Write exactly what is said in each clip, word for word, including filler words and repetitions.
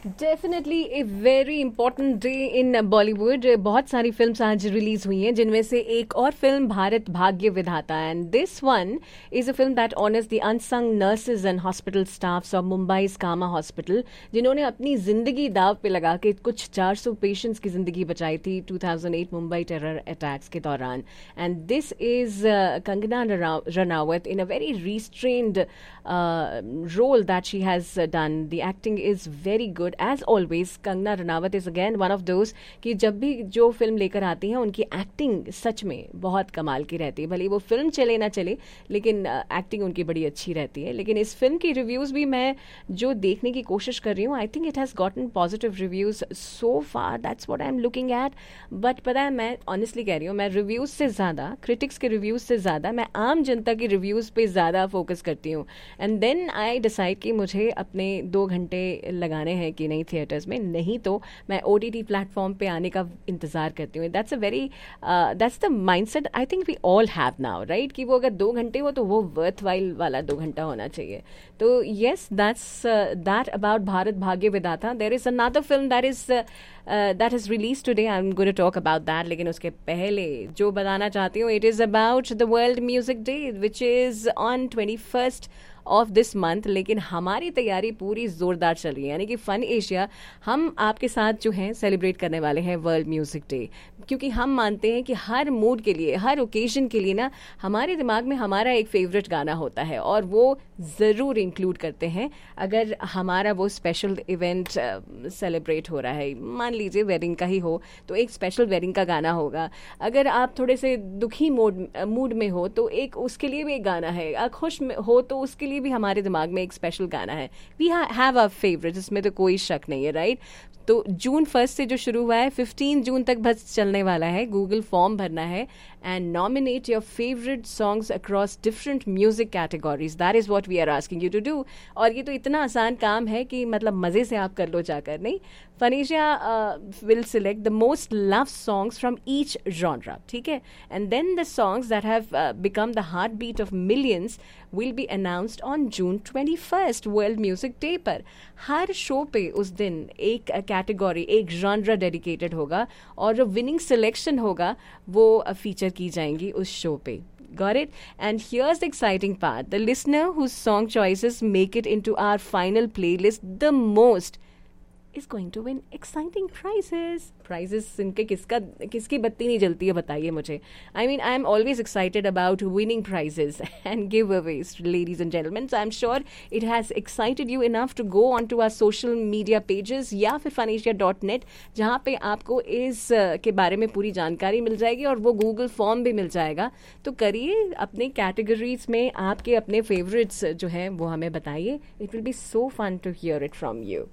Definitely a very important day in Bollywood. बहुत सारी films आज रिलीज हुई हैं, जिनमें से एक और फिल्म भारत भाग्य विधाता, and this one is a film that honours the unsung nurses and hospital staffs of मुंबई's comma hospital, जिन्होंने अपनी जिंदगी दाव पे लगा के कुछ चार सौ पेशेंट्स की जिंदगी बचाई थी two thousand eight Mumbai terror attacks के दौरान. And this is Kangana Ranaut in a very restrained uh, role that she has uh, done. The acting is very good as always. Kangana Ranaut is again one of those कि जब भी जो film लेकर आती हैं उनकी एक्टिंग सच में बहुत कमाल की रहती है. भले वो फिल्म चले ना चले, लेकिन एक्टिंग uh, उनकी बड़ी अच्छी रहती है. लेकिन इस फिल्म की रिव्यूज़ भी मैं जो देखने की कोशिश कर रही हूँ, I think it has gotten positive reviews so far. That's what I am looking at. But पता है, मैं ऑनेस्टली कह रही हूँ, मैं रिव्यूज़ से ज़्यादा, क्रिटिक्स के रिव्यूज़ से ज़्यादा मैं आम जनता की रिव्यूज़ पे ज़्यादा फोकस करती हूँ. एंड देन आई डिसाइड कि मुझे अपने दो घंटे लगाने हैं कि नहीं थिएटर्स में, नहीं तो मैं ओ टी टी प्लेटफॉर्म पे आने का इंतज़ार करती हूँ. That's a very that's the mindset I think we all have now, right, कि वो अगर दो घंटे हो तो वो वर्थ वाइल वाला दो घंटा होना चाहिए. तो yes, that's that about Bharat भाग्य विधाता. There is another film that is that is release today. I am going to talk about that. लेकिन उसके पहले जो बताना चाहती हूँ, it is about the world music day which is on twenty first of this month. लेकिन हमारी तैयारी पूरी जोरदार चल रही है, यानी कि फन एशिया हम आपके साथ जो है सेलिब्रेट करने वाले हैं वर्ल्ड म्यूजिक डे, क्योंकि हम मानते हैं कि हर मूड के लिए, हर ओकेजन के लिए ना, हमारे दिमाग में हमारा एक फेवरेट गाना होता है और वो ज़रूर इंक्लूड करते हैं अगर हमारा वो स्पेशल इवेंट सेलिब्रेट हो रहा है. मान लीजिए वेडिंग का ही हो तो एक स्पेशल वेडिंग का गाना होगा. अगर आप थोड़े से दुखी मूड मूड में हो तो एक उसके लिए भी एक गाना है. आप खुश हो तो उसके लिए भी हमारे दिमाग में एक स्पेशल गाना है. वी हैव अ फेवरेट, इसमें तो कोई शक नहीं है, राइट. तो जून फर्स्ट से जो शुरू हुआ है, फिफ्टीन जून तक बस चलने वाला है. गूगल फॉर्म भरना है and nominate your favourite songs across different music categories. That is what we are asking you to do. और ये तो इतना आसान काम है कि मतलब मज़े से आप कर लो जाकर. नहीं, फनीशिया will select the most love songs from each genre, ठीक है, and then the songs that have become the heart beat of millions will be announced on June twenty first world music day पर. हर show पे उस दिन एक category, एक genre dedicated होगा और जो विनिंग सिलेक्शन होगा वो फीचर की जाएंगी उस शो पे. Got it? And here's the exciting part. The listener whose song choices make it into our final playlist the most is going to win exciting prizes. Prizes इनके किसका किसकी बत्ती नहीं जलती है, बताइए मुझे. I mean, I am always excited about winning prizes and giveaways, ladies and gentlemen. So I'm sure it has excited you enough to go onto our social media pages या फिर fanasia dot net, जहाँ पे आपको इस uh, के बारे में पूरी जानकारी मिल जाएगी और वो गूगल फॉर्म भी मिल जाएगा. तो करिए, अपने कैटेगरीज में आपके अपने फेवरेट्स जो हैं वो हमें बताइए. It will be so fun to hear it from you.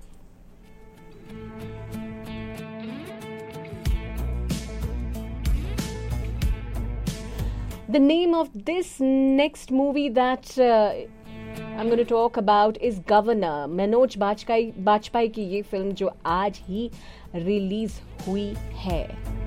The name of this next movie that uh, I'm going to talk about is Governor. Manoj Bajpayee Bajpayee की ये फिल्म जो आज ही रिलीज हुई है.